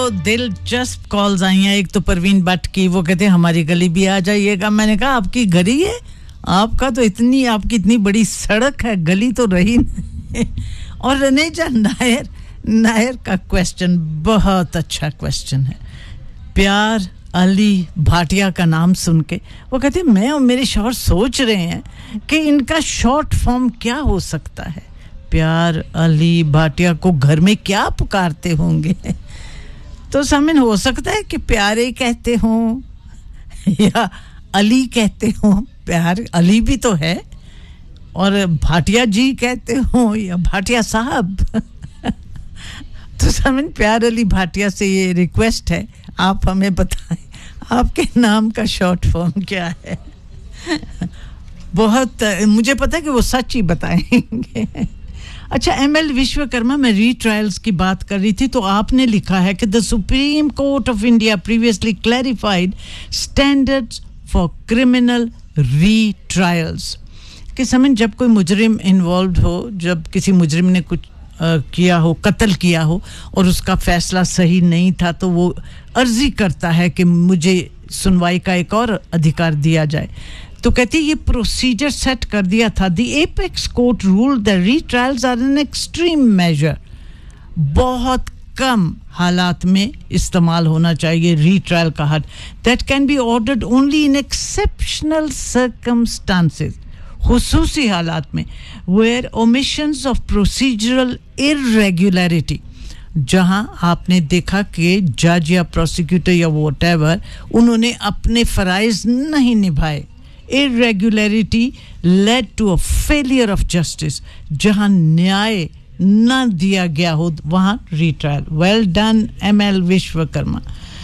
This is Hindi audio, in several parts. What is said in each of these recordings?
दिलचस्प कॉल्स आई हैं। एक तो परवीन भट्ट की, वो कहते हैं हमारी गली भी आ जाइएगा। मैंने कहा आपकी गली है, आपका तो आपकी इतनी बड़ी सड़क है, गली तो रही नहीं। और रनेजा नायर का क्वेश्चन बहुत अच्छा क्वेश्चन है। प्यार अली भाटिया का नाम सुन के वो कहते हैं मैं और मेरे शौहर सोच रहे हैं कि इनका शॉर्ट फॉर्म क्या हो सकता है। प्यार अली भाटिया को घर में क्या पुकारते होंगे? तो सामिन हो सकता है कि प्यारे कहते हों या अली कहते हों। प्यार अली भी तो है, और भाटिया जी कहते हों या भाटिया साहब। तो सामिन प्यार अली भाटिया से ये रिक्वेस्ट है, आप हमें बताएं आपके नाम का शॉर्ट फॉर्म क्या है। बहुत मुझे पता है कि वो सच ही बताएंगे। अच्छा, एमएल विश्वकर्मा, मैं रीट्रायल्स की बात कर रही थी तो आपने लिखा है कि the supreme court of India previously clarified standards for criminal रीट्रायल्स। कि समझ जब कोई मुजरिम इन्वॉल्व हो, जब किसी मुजरिम ने कुछ किया हो, कत्ल किया हो और उसका फैसला सही नहीं था, तो वो अर्जी करता है कि मुझे सुनवाई का एक और अधिकार दिया जाए। तो कहती ये प्रोसीजर सेट कर दिया था। The apex court ruled that रीट्रायल्स are an extreme measure. बहुत कम हालात में इस्तेमाल होना चाहिए रीट्रायल का हद। That can be ordered only in exceptional circumstances, खुसूसी हालात में, वेयर ओमिशंस ऑफ प्रोसीजरल इर्रेगुलरिटी, जहां आपने देखा कि जज या प्रोसिक्यूटर या व्हाटएवर उन्होंने अपने फराइज नहीं निभाए। irregularity led to a failure of justice, जहां न्याय न दिया गया हो वहां retrial. Well done ML Vishwakarma.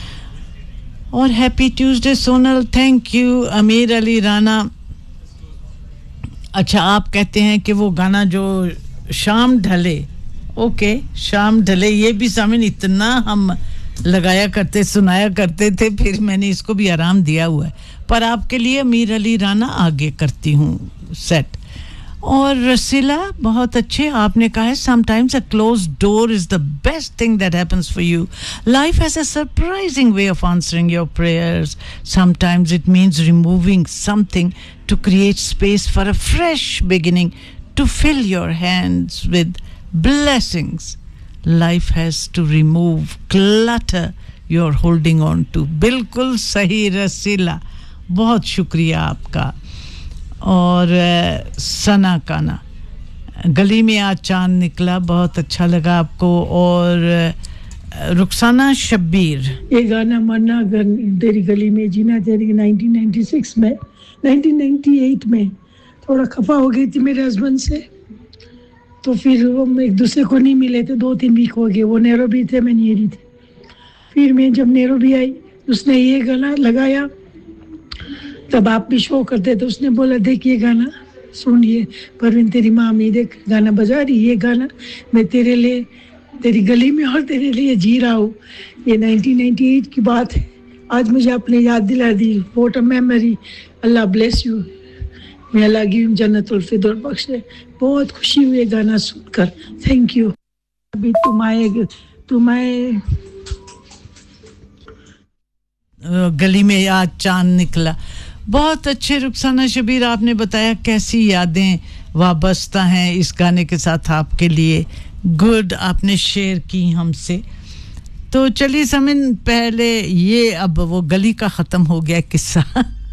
और happy Tuesday Sonal, thank you. अमीर अली राणा, अच्छा आप कहते हैं कि वो गाना जो शाम ढले, ओके शाम ढले, ये भी सामने इतना हम लगाया करते, सुनाया करते थे, फिर मैंने इसको भी आराम दिया हुआ है। पर आपके लिए अमीर अली राना आगे करती हूँ सेट। और रसीला, बहुत अच्छे, आपने कहा है sometimes a closed door is the best thing that happens for you. Life has a surprising way of answering your prayers. Sometimes it means removing something to create space for a fresh beginning, to fill your hands with blessings. Life has to remove clutter you're holding on to. बिल्कुल सही रसीला, बहुत शुक्रिया आपका। और सना काना, गली में आज चांद निकला, बहुत अच्छा लगा आपको। और रुखसाना शब्बीर, ये गाना मन्ना तेरी गली में जीना तेरी 1996 में 1998 में थोड़ा खफा हो गई थी मेरे हस्बैंड से, तो फिर हम एक दूसरे को नहीं मिले थे, 2-3 वीक हो गए। वो नैरोबी थे, मैं नियरी थी। फिर मैं जब नैरोबी आई, उसने ये गाना लगाया, तब आप भी शो करते थे। उसने बोला देख ये गाना सुनिए, परवीन तेरी मामी देख गाना बजा रही, ये गाना मैं तेरे लिए तेरी गली में और तेरे लिए जी रहा हूँ। ये 1998 की बात है। आज मुझे अपनी याद दिला दी। What a memory. Allah bless you, मैं अल्लाह गिव जन्नतुल फिरदौस बख्शे। बहुत खुशी हुई गाना सुनकर, थैंक यू। अभी तुम्हारे गली में आज चांद निकला, बहुत अच्छे। रुखसाना शबीर, आपने बताया कैसी यादें वाबस्ता हैं इस गाने के साथ आपके लिए। गुड, आपने शेयर की हमसे। तो चलिए समिन, पहले ये अब वो गली का ख़त्म हो गया किस्सा।